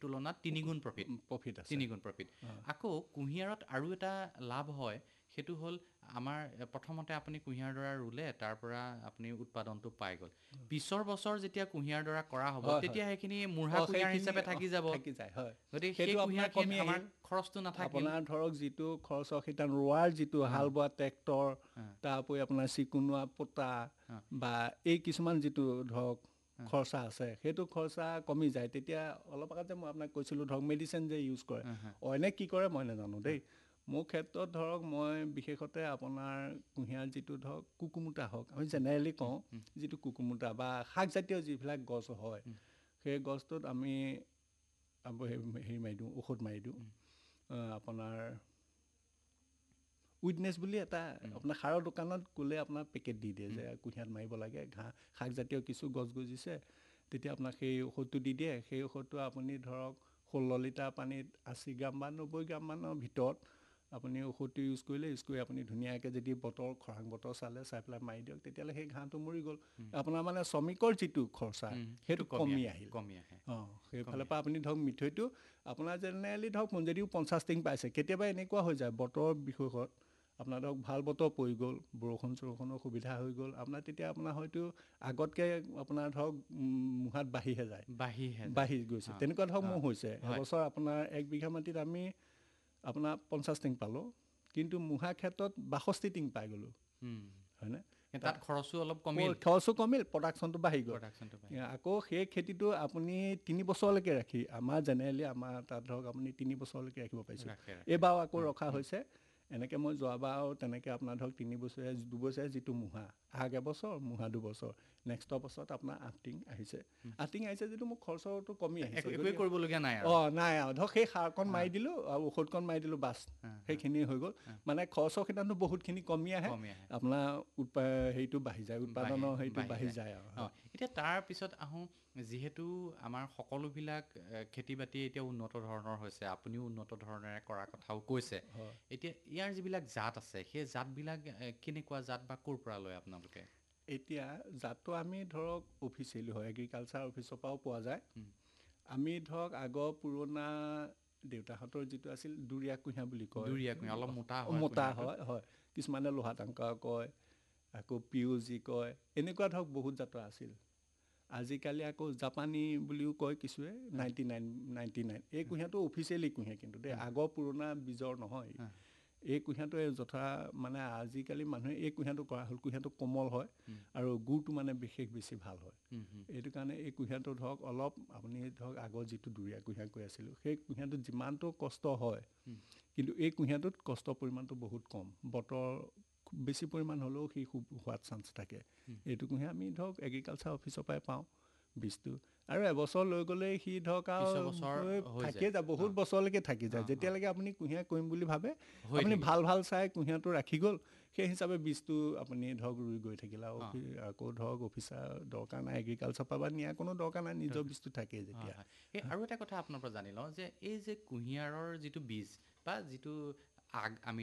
তুলনাত 3 গুণ profit profit আছে 3 গুণ প্ৰফিট আকৌ কুঁহিয়াৰত আৰু এটা লাভ হয় সেইটো হ'ল আমাৰ প্ৰথমতে আপুনি কুঁহিয়াৰ ডৰা ৰুলে তাৰ পৰা আপুনি উৎপাদনটো পাই গ'ল পিছৰ বছৰ যেতিয়া কুঁহিয়াৰ ডৰা কৰা হ'ব তেতিয়া সেইখিনি মুঢ়া কুঁহিয়াৰ হিচাপে থাকি যাব থাকি যায় হয় গতিকে সেই সেইটো আপোনাৰ কমি কুঁহিয়াৰখিনিত আমাৰ আহিল খৰচটো নাথাকিল আপোনাৰ ধৰক যিটো খৰচৰ সিটা ৰোৱাৰ যিটো হাল বোৱা ট্ৰেক্টৰ তাৰ উপৰি আপোনাৰ চিকুনোৱা পোতা বা এই কিছুমান যিটো ধৰক খৰচা আছে সেইটো খৰচা কমি যায় তেতিয়া অলপ আগতে মই আপোনাক কৈছিলোঁ ধৰক মেডিচিন যে ইউজ কৰে অইনে কি কৰে মই নাজানো দেই মোৰ ক্ষেত্ৰত ধৰক মই বিশেষতে আপোনাৰ কুঁহিয়াৰ যিটো ধৰক কুকুমোটা হওক আমি জেনেৰেলি কওঁ যিটো কুকুমোটা বা শাকজাতীয় যিবিলাক গছ হয় সেই গছটোত আমি হেৰি মাৰি দিওঁ ঔষধ মাৰি দিওঁ আপোনাৰ উইডনেছ বুলি এটা আপোনাৰ সাৰৰ দোকানত গ'লে আপোনাৰ পেকেট দি দিয়ে যে কুঁহিয়াৰত মাৰিব লাগে ঘাঁহ শাকজাতীয় কিছু গছ গজিছে তেতিয়া আপোনাক সেই ঔষধটো দি দিয়ে সেই ঔষধটো আপুনি ধৰক 16 লিটাৰ পানীত 80 গ্ৰাম বা 90 গ্ৰামমানৰ ভিতৰত আপুনি ঔষধটো ইউজ কৰিলে ইউজ কৰি আপুনি ধুনীয়াকৈ যদি বতৰ খৰাং বতৰ চাই পেলাই মাৰি দিয়ক তেতিয়াহ'লে সেই ঘাঁহটো মৰি গ'ল আপোনাৰ মানে শ্ৰমিকৰ যিটো খৰচা সেইটো কমি আহিল সেইফালৰ পৰা আপুনি ধৰক মিঠৈটো আপোনাৰ জেনেৰেলি ধৰক যদি 50 টিং পাইছে কেতিয়াবা এনেকুৱা হৈ যায় বতৰৰ বিষয়ত আপোনাৰ ধৰক ভাল বতৰ পৰি গ'ল বৰষুণ চৰষুণৰ সুবিধা হৈ গ'ল আপোনাৰ তেতিয়া আপোনাৰ হয়তো আগতকৈ আপোনাৰ ধৰক মুহাত বাঢ়িহে যায় বাঢ়ি গৈছে তেনেকুৱা ধৰক মোৰ হৈছে এবছৰ আপোনাৰ 1 বিঘা মাটিত আমি আপোনাৰ 50 টিং পালোঁ কিন্তু মুহাৰ ক্ষেত্ৰত 62 টিং পাই গ'লোঁ হয়নে তাত খৰচো অলপ কমিল প্ৰডাকশ্যনটো বাঢ়ি গ'ল আকৌ সেই খেতিটো আপুনি 3 বছৰলৈকে ৰাখি আমাৰ জেনেৰেলি আমাৰ তাত ধৰক আপুনি 3 বছৰলৈকে ৰাখিব পাৰিছোঁ এইবাৰ আকৌ ৰখা হৈছে এনেকৈ মই যোৱাবাৰ তেনেকৈ আপোনাৰ ধৰক 3 বছৰীয়া 2 বছৰীয়া যিটো মুহা আগ এবছৰ মুহা 2 বছৰ নেক্সটৰ বছৰত আপোনাৰ 8 টিং আহিছে যিটো মোৰ খৰচটো কমি আহিছে একোৱে কৰিবলগীয়া নাই আৰু নাই আৰু ধৰক সেই সাৰকণ মাৰি দিলোঁ আৰু ঔষধকণ মাৰি দিলোঁ বাছ সেইখিনি হৈ গ'ল মানে খৰচৰ সিদ্ধান্ত বহুতখিনি কমি আহে আপোনাৰ হেৰিটো বাঢ়ি যায় উৎপাদনৰ হেৰিটো বাঢ়ি যায় আৰু এতিয়া তাৰপিছত আহোঁ যিহেতু আমাৰ সকলোবিলাক খেতি বাতি এতিয়া উন্নত ধৰণৰ হৈছে আপুনিও উন্নত ধৰণেৰে কৰাৰ কথাও কৈছে এতিয়া ইয়াৰ যিবিলাক জাত আছে সেই জাতবিলাক কেনেকুৱা জাত বা ক'ৰ পৰা লয় আপোনালোকে এতিয়া জাতটো আমি ধৰক অফিচিয়েলি হয় এগ্ৰিকালচাৰ অফিচৰ পৰাও পোৱা যায় আমি ধৰক আগৰ পুৰণা দেউতাহঁতৰ যিটো আছিল দুৰীয়া কুঁহিয়াৰ বুলি কয় অলপ মোটা হয় কিছুমানে লোহা টাংকা কয় আকৌ পিউজি কয় এনেকুৱা ধৰক বহুত জাতৰ আছিল আজিকালি আকৌ জাপানী বুলিও কয় কিছুৱে 99 এই কুঁহিয়াৰটো অফিচিয়েলি কুঁহিয়াৰ কিন্তু দেই আগৰ পুৰণা বীজৰ নহয় এই কুঁহিয়াৰটো যথা মানে আজিকালি মানুহে এই কুঁহিয়াৰটো কৰা হ'ল কুঁহিয়াৰটো কোমল হয় আৰু গুড়টো মানে বিশেষ বেছি ভাল হয় এইটো কাৰণে এই কুঁহিয়াৰটো ধৰক অলপ আপুনি ধৰক আগৰ যিটো দুৰীয়া কুঁহিয়াৰ কৈ আছিলোঁ সেই কুঁহিয়াৰটোত যিমানটো কষ্ট হয় কিন্তু এই কুঁহিয়াৰটোত কষ্টৰ পৰিমাণটো বহুত কম বতৰ খুব বেছি পৰিমাণ হ'লেও সি খুব হোৱাত চান্স থাকে এইটো কুঁহিয়াৰ আমি ধৰক এগ্ৰিকালচাৰ অফিচৰ পৰাই পাওঁ বীজটো আৰু এবছৰ লৈ গ'লে সি ধৰক আৰু থাকিয়ে যায় বহুত বছৰলৈকে থাকি যায় যেতিয়ালৈকে আপুনি কুঁহিয়াৰ কৰিম বুলি ভাবে আপুনি ভাল চাই কুঁহিয়াৰটো ৰাখি গ'ল সেই হিচাপে বীজটো আপুনি ধৰক ৰুই গৈ থাকিলে আৰু আকৌ ধৰক অফিচাৰ দৰকাৰ নাই এগ্ৰিকালচাৰ পৰা নিয়া কোনো দৰকাৰ নাই নিজৰ বীজটো থাকেই যেতিয়া আৰু এটা কথা আপোনাৰ পৰা জানি লওঁ যে এই যে কুঁহিয়াৰৰ যিটো বীজ বা যিটো আগ আমি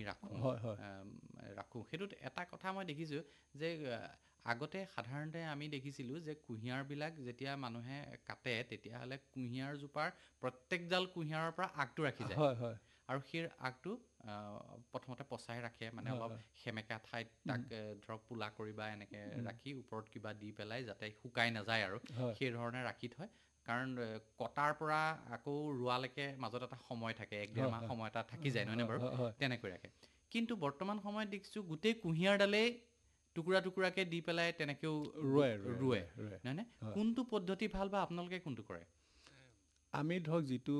ৰাখোঁ সেইটোত এটা কথা মই দেখিছোঁ যে আগতে সাধাৰণতে আমি দেখিছিলোঁ যে কুঁহিয়াৰবিলাক যেতিয়া মানুহে কাটে তেতিয়াহ'লে কুঁহিয়াৰজোপাৰ প্ৰত্যেকডাল কুঁহিয়াৰৰ পৰা আগটো ৰাখি যায় আৰু সেই আগটো প্ৰথমতে পচাই ৰাখে মানে অলপ সেমেকা ঠাইত তাক ধৰক পোলা কৰি বা এনেকৈ ৰাখি ওপৰত কিবা দি পেলাই যাতে শুকাই নাযায় আৰু সেই ধৰণে ৰাখি থয় কাৰণ কটাৰ পৰা আকৌ ৰোৱালৈকে মাজত এটা সময় থাকে 1-1.5 মাহ সময় এটা থাকি যায় নহয়নে বাৰু তেনেকৈ ৰাখে কিন্তু বৰ্তমান সময়ত দেখিছোঁ গোটেই কুঁহিয়াৰডালেই টুকুৰাকৈ দি পেলাই তেনেকৈও ৰোৱে নহয়নে কোনটো পদ্ধতি ভাল বা আপোনালোকে কোনটো কৰে আমি ধৰক যিটো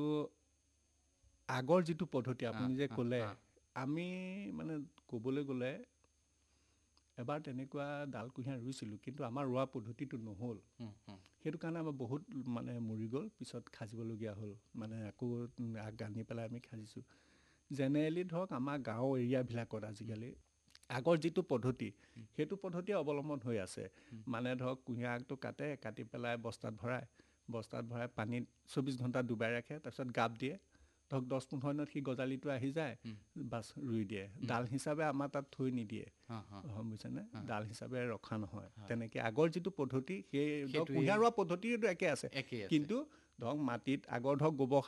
আগৰ যিটো পদ্ধতি আপুনি যে ক'লে আমি মানে ক'বলৈ গ'লে এবাৰ তেনেকুৱা ডাল কুঁহিয়াৰ ৰুইছিলোঁ কিন্তু আমাৰ ৰোৱা পদ্ধতিটো নহ'ল সেইটো কাৰণে আমাৰ বহুত মানে মৰি গ'ল পিছত খাজিবলগীয়া হ'ল মানে আকৌ আগ আনি পেলাই আমি খাজিছোঁ জেনেৰেলি ধৰক আমাৰ গাঁও এৰিয়াবিলাকত আজিকালি আগৰ যিটো পদ্ধতি সেইটো পদ্ধতিয়ে অৱলম্বন হৈ আছে মানে ধৰক কুঁহিয়াৰ আগটো কাটি পেলাই বস্তাত ভৰাই পানীত 24 ঘণ্টা ডুবাই ৰাখে তাৰপিছত গাপ দিয়ে ধৰক 10-15 দিনত সি গজালিটো আহি যায় বাছ ৰুই দিয়ে ডাল হিচাপে আমাৰ তাত থৈ নিদিয়ে বুজিছেনে ডাল হিচাপে ৰখা নহয় তেনেকৈ আগৰ যিটো পদ্ধতি সেই ধৰক কুঁহিয়াৰ ৰোৱা পদ্ধতিটো একে আছে কিন্তু ধৰক মাটিত আগৰ ধৰক গোবৰ